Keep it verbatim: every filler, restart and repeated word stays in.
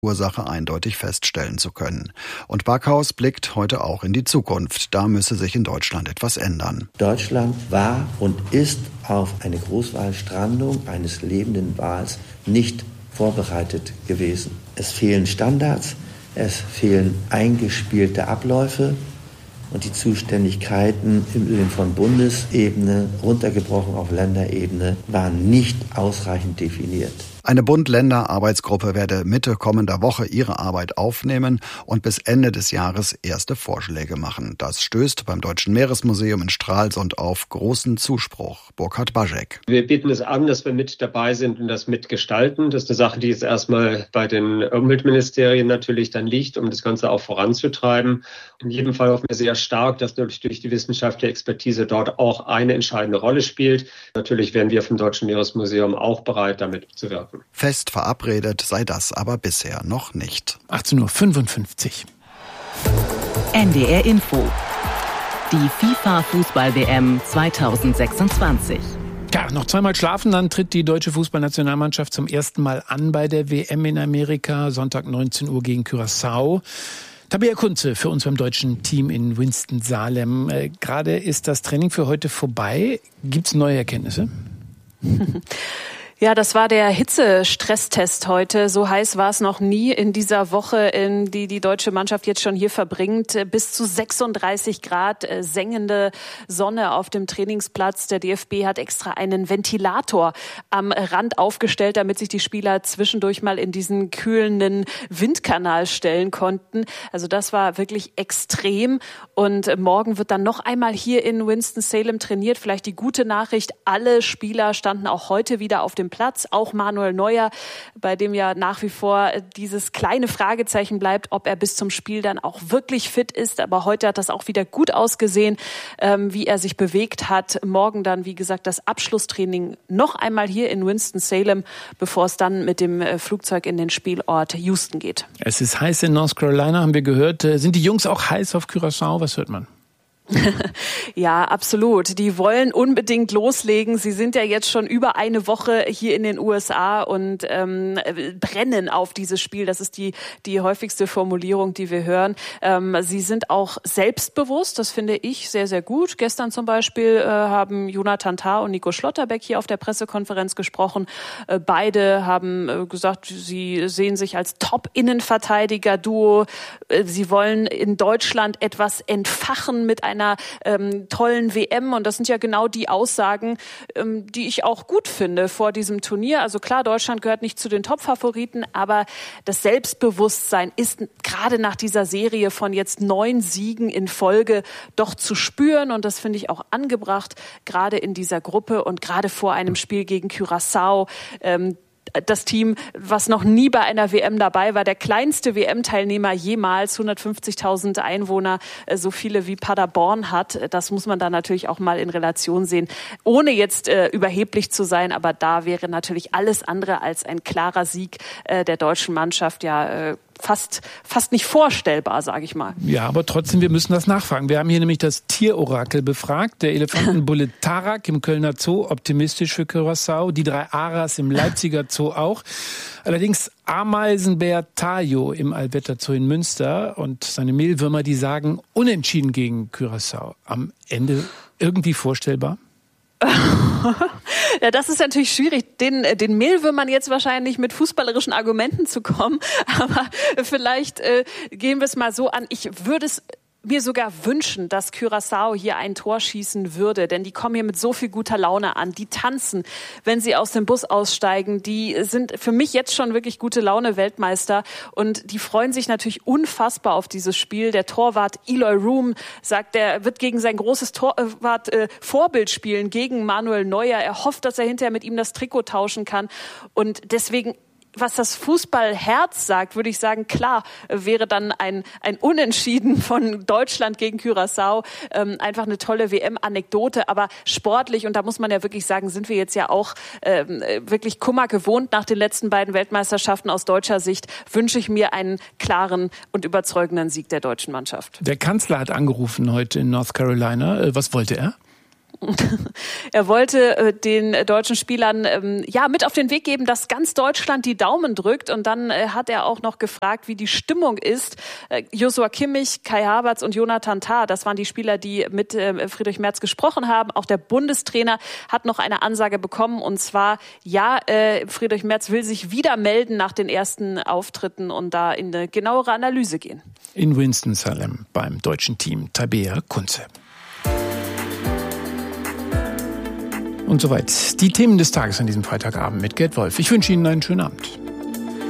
Ursache eindeutig feststellen zu können. Und Backhaus blickt heute auch in die Zukunft. Da müsse sich in Deutschland etwas ändern. Deutschland war und ist auf eine Großwahlstrandung eines lebenden Wals nicht vorbereitet gewesen. Es fehlen Standards, es fehlen eingespielte Abläufe und die Zuständigkeiten im Übrigen von Bundesebene runtergebrochen auf Länderebene waren nicht ausreichend definiert. Eine Bund-Länder-Arbeitsgruppe werde Mitte kommender Woche ihre Arbeit aufnehmen und bis Ende des Jahres erste Vorschläge machen. Das stößt beim Deutschen Meeresmuseum in Stralsund auf großen Zuspruch. Burkhard Baschek. Wir bieten es an, dass wir mit dabei sind und das mitgestalten. Das ist eine Sache, die jetzt erstmal bei den Umweltministerien natürlich dann liegt, um das Ganze auch voranzutreiben. In jedem Fall hoffen wir sehr stark, dass natürlich durch die wissenschaftliche Expertise dort auch eine entscheidende Rolle spielt. Natürlich wären wir vom Deutschen Meeresmuseum auch bereit, damit zu wirken. Fest verabredet sei das aber bisher noch nicht. achtzehn Uhr fünfundfünfzig. N D R Info. Die FIFA-Fußball-W M zweitausendsechsundzwanzig. Ja, noch zweimal schlafen, dann tritt die deutsche Fußballnationalmannschaft zum ersten Mal an bei der W M in Amerika. Sonntag neunzehn Uhr gegen Curaçao. Tabea Kunze für uns beim deutschen Team in Winston-Salem. Äh, gerade ist das Training für heute vorbei. Gibt's neue Erkenntnisse? Ja, das war der Hitze-Stresstest heute. So heiß war es noch nie in dieser Woche, in die die deutsche Mannschaft jetzt schon hier verbringt. Bis zu sechsunddreißig Grad, äh, sengende Sonne auf dem Trainingsplatz. Der D F B hat extra einen Ventilator am Rand aufgestellt, damit sich die Spieler zwischendurch mal in diesen kühlenden Windkanal stellen konnten. Also das war wirklich extrem. Und morgen wird dann noch einmal hier in Winston-Salem trainiert. Vielleicht die gute Nachricht, alle Spieler standen auch heute wieder auf dem Platz, auch Manuel Neuer, bei dem ja nach wie vor dieses kleine Fragezeichen bleibt, ob er bis zum Spiel dann auch wirklich fit ist. Aber heute hat das auch wieder gut ausgesehen, ähm, wie er sich bewegt hat. Morgen dann, wie gesagt, das Abschlusstraining noch einmal hier in Winston-Salem, bevor es dann mit dem Flugzeug in den Spielort Houston geht. Es ist heiß in North Carolina, haben wir gehört. Sind die Jungs auch heiß auf Curaçao? Was hört man? Ja, absolut. Die wollen unbedingt loslegen. Sie sind ja jetzt schon über eine Woche hier in den U S A und ähm, brennen auf dieses Spiel. Das ist die die häufigste Formulierung, die wir hören. Ähm, sie sind auch selbstbewusst. Das finde ich sehr, sehr gut. Gestern zum Beispiel äh, haben Jonathan Tah und Nico Schlotterbeck hier auf der Pressekonferenz gesprochen. Äh, beide haben äh, gesagt, sie sehen sich als Top-Innenverteidiger-Duo. Äh, sie wollen in Deutschland etwas entfachen mit einer ähm, tollen W M. Und das sind ja genau die Aussagen, ähm, die ich auch gut finde vor diesem Turnier. Also klar, Deutschland gehört nicht zu den Top-Favoriten, aber das Selbstbewusstsein ist gerade nach dieser Serie von jetzt neun Siegen in Folge doch zu spüren. Und das finde ich auch angebracht, gerade in dieser Gruppe und gerade vor einem Spiel gegen Curaçao. Ähm, Das Team, was noch nie bei einer W M dabei war, der kleinste W M-Teilnehmer jemals, hundertfünfzigtausend Einwohner, so viele wie Paderborn hat. Das muss man da natürlich auch mal in Relation sehen, ohne jetzt äh, überheblich zu sein. Aber da wäre natürlich alles andere als ein klarer Sieg äh, der deutschen Mannschaft ja äh, fast fast nicht vorstellbar, sage ich mal. Ja, aber trotzdem, wir müssen das nachfragen. Wir haben hier nämlich das Tierorakel befragt. Der Elefantenbulle Tarak im Kölner Zoo, optimistisch für Curaçao. Die drei Aras im Leipziger Zoo auch. Allerdings Ameisenbär Tayo im Allwetter Zoo in Münster und seine Mehlwürmer, die sagen unentschieden gegen Curaçao. Am Ende irgendwie vorstellbar? Ja, das ist natürlich schwierig, den, den Mehlwürmern jetzt wahrscheinlich mit fußballerischen Argumenten zu kommen. Aber vielleicht äh, gehen wir es mal so an. Ich würde es mir sogar wünschen, dass Curaçao hier ein Tor schießen würde, denn die kommen hier mit so viel guter Laune an. Die tanzen, wenn sie aus dem Bus aussteigen. Die sind für mich jetzt schon wirklich gute Laune Weltmeister und die freuen sich natürlich unfassbar auf dieses Spiel. Der Torwart Eloy Room sagt, er wird gegen sein großes Torwart äh, Vorbild spielen, gegen Manuel Neuer. Er hofft, dass er hinterher mit ihm das Trikot tauschen kann und deswegen, was das Fußballherz sagt, würde ich sagen, klar, wäre dann ein ein Unentschieden von Deutschland gegen Curaçao ähm, einfach eine tolle W M-Anekdote, aber sportlich, und da muss man ja wirklich sagen, sind wir jetzt ja auch ähm, wirklich Kummer gewohnt nach den letzten beiden Weltmeisterschaften. Aus deutscher Sicht wünsche ich mir einen klaren und überzeugenden Sieg der deutschen Mannschaft. Der Kanzler hat angerufen heute in North Carolina. Was wollte er? Er wollte äh, den deutschen Spielern ähm, ja mit auf den Weg geben, dass ganz Deutschland die Daumen drückt. Und dann äh, hat er auch noch gefragt, wie die Stimmung ist. Äh, Joshua Kimmich, Kai Havertz und Jonathan Tah, das waren die Spieler, die mit äh, Friedrich Merz gesprochen haben. Auch der Bundestrainer hat noch eine Ansage bekommen. Und zwar, ja, äh, Friedrich Merz will sich wieder melden nach den ersten Auftritten und da in eine genauere Analyse gehen. In Winston-Salem beim deutschen Team Tabea Kunze. Und soweit die Themen des Tages an diesem Freitagabend mit Gerd Wolf. Ich wünsche Ihnen einen schönen Abend.